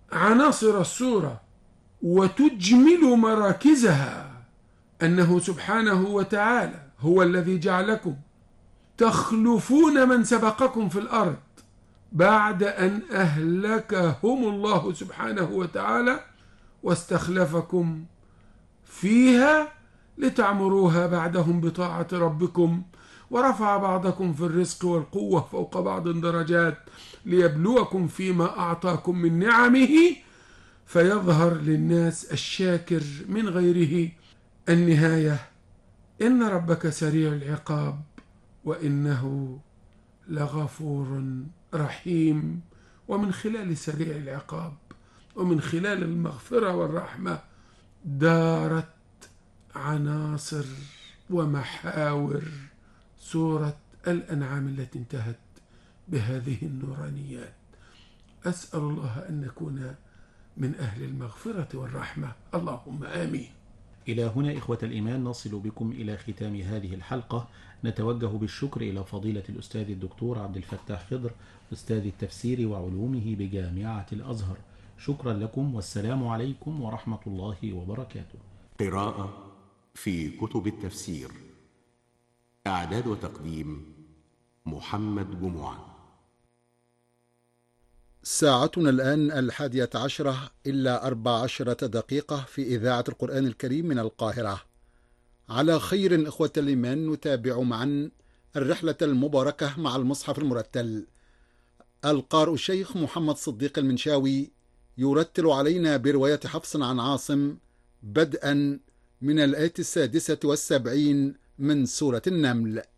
عناصر السورة وتجمل مراكزها أنه سبحانه وتعالى هو الذي جعلكم تخلفون من سبقكم في الأرض بعد أن أهلكهم الله سبحانه وتعالى واستخلفكم فيها لتعمروها بعدهم بطاعة ربكم، ورفع بعضكم في الرزق والقوة فوق بعض درجات ليبلوكم فيما أعطاكم من نعمه فيظهر للناس الشاكر من غيره. النهاية: إن ربك سريع العقاب وإنه لغفور رحيم. ومن خلال سريع العقاب ومن خلال المغفرة والرحمة دارت عناصر ومحاور سورة الأنعام التي انتهت بهذه النورانيات. أسأل الله أن نكون من أهل المغفرة والرحمة، اللهم آمين. إلى هنا إخوة الإيمان نصل بكم إلى ختام هذه الحلقة. نتوجه بالشكر إلى فضيلة الأستاذ الدكتور عبد الفتاح خضر أستاذ التفسير وعلومه بجامعة الأزهر. شكرا لكم والسلام عليكم ورحمة الله وبركاته. قراءة في كتب التفسير. إعداد وتقديم محمد جمعة. ساعتنا الآن 11:10 إلا 14 دقيقة في إذاعة القرآن الكريم من القاهرة. على خير إخوة الإيمان، نتابع معا الرحلة المباركة مع المصحف المرتل. القارئ الشيخ محمد صديق المنشاوي يرتل علينا برواية حفص عن عاصم بدءا من الآية 76 من سورة النمل.